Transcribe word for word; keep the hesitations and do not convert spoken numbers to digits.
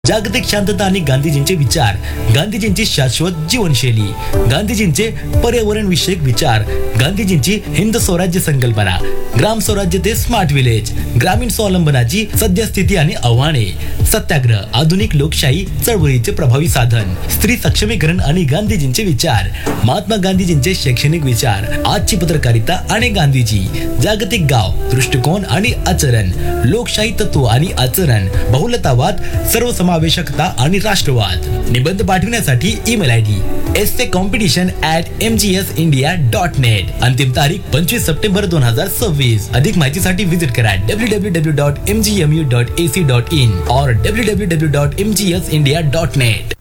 जागतिक शांतता आणि गांधीजींचे विचार, गांधीजींची शाश्वत जीवनशैली, गांधीजींचे पर्यावरण विषयक विचार, गांधीजींची हिंद स्वराज्य संकल्पना, ग्राम स्वराज्य ते स्मार्ट विलेज, ग्रामीण स्वावलंबनाची सद्यस्थिती आणि आव्हाने, सत्याग्रह, आधुनिक लोकशाही चळवळीचे प्रभावी साधन, स्त्री सक्षमीकरण आणि गांधीजींचे विचार, महात्मा गांधीजींचे शैक्षणिक विचार, आजची पत्रकारिता आणि गांधीजी, जागतिक गाव, दृष्टिकोन आणि आचरण, लोकशाही तत्व आणि आचरण, बहुलतावाद, सर्वसमावेशकता आणि राष्ट्रवाद. निबंध पाठवण्यासाठी email I D essay competition at M G S India dot net. अंतिम तारीख पंचवीस सप्टेंबर दोन हजार सव्वीस. अधिक माहितीसाठी विजिट करा W W W dot M G M U dot A C dot in और W W W dot M G S India dot net.